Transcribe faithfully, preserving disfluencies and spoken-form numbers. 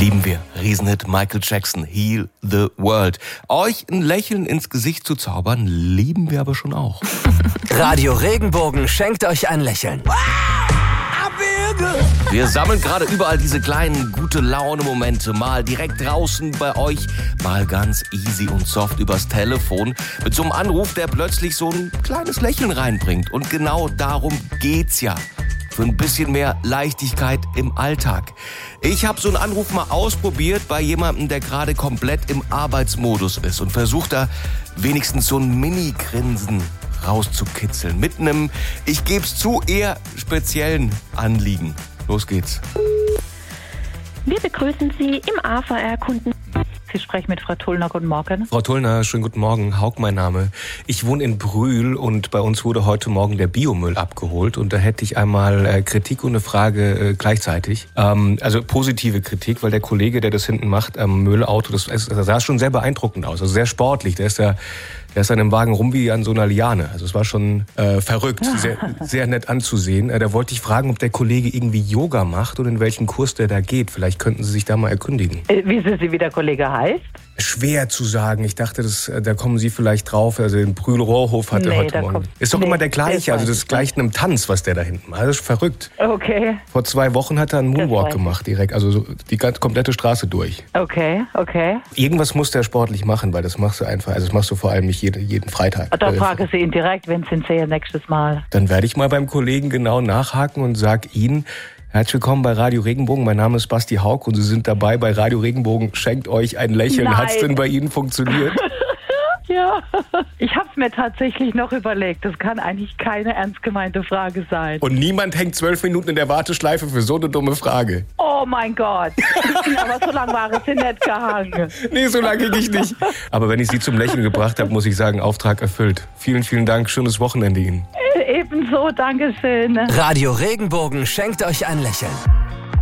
Lieben wir. Riesenhit Michael Jackson, Heal the World. Euch ein Lächeln ins Gesicht zu zaubern, lieben wir aber schon auch. Radio Regenbogen schenkt euch ein Lächeln. Wir sammeln gerade überall diese kleinen Gute-Laune-Momente. Mal direkt draußen bei euch, mal ganz easy und soft übers Telefon. Mit so einem Anruf, der plötzlich so ein kleines Lächeln reinbringt. Und genau darum geht's ja. Für ein bisschen mehr Leichtigkeit im Alltag. Ich habe so einen Anruf mal ausprobiert bei jemandem, der gerade komplett im Arbeitsmodus ist und versucht da wenigstens so ein Mini-Grinsen rauszukitzeln. Mit einem, ich geb's zu, eher speziellen Anliegen. Los geht's. Wir begrüßen Sie im A V R-Kunden. Sie sprechen mit Frau Tullner. Guten Morgen. Frau Tullner, schönen guten Morgen. Haug mein Name. Ich wohne in Brühl und bei uns wurde heute Morgen der Biomüll abgeholt. Und da hätte ich einmal äh, Kritik und eine Frage äh, gleichzeitig. Ähm, also positive Kritik, weil der Kollege, der das hinten macht am Müllauto, das, das sah schon sehr beeindruckend aus. Also sehr sportlich. Der ist ja Der ist an dem Wagen rum wie an so einer Liane. Also es war schon äh, verrückt, sehr, sehr nett anzusehen. Äh, da wollte ich fragen, ob der Kollege irgendwie Yoga macht und in welchen Kurs der da geht. Vielleicht könnten Sie sich da mal erkundigen. Äh, wissen Sie, wie der Kollege heißt? Schwer zu sagen. Ich dachte, das, da kommen Sie vielleicht drauf. Also den Brühl-Rohrhof hat nee, er heute Morgen. Kommt, ist doch nee, immer der gleiche. Also das gleicht einem Tanz, was der da hinten macht. Das ist verrückt. Okay. Vor zwei Wochen hat er einen Moonwalk gemacht direkt. Also so die ganze komplette Straße durch. Okay, okay. Irgendwas muss der sportlich machen, weil das machst du einfach. Also das machst du vor allem nicht jeden, jeden Freitag. Da frage Sie ihn direkt, wenn Sie ihn sehen, nächstes Mal. Dann werde ich mal beim Kollegen genau nachhaken und sag Ihnen: Herzlich willkommen bei Radio Regenbogen. Mein Name ist Basti Haug und Sie sind dabei bei Radio Regenbogen. Schenkt euch ein Lächeln. Nein. Hat's denn bei Ihnen funktioniert? Ja, ich habe es mir tatsächlich noch überlegt. Das kann eigentlich keine ernst gemeinte Frage sein. Und niemand hängt zwölf Minuten in der Warteschleife für so eine dumme Frage. Oh mein Gott. Aber so lange war es Sie nicht gehangen. Nee, so lange ging ich nicht. Aber wenn ich Sie zum Lächeln gebracht habe, muss ich sagen, Auftrag erfüllt. Vielen, vielen Dank. Schönes Wochenende Ihnen. Ebenso, Dankeschön. Radio Regenbogen schenkt euch ein Lächeln.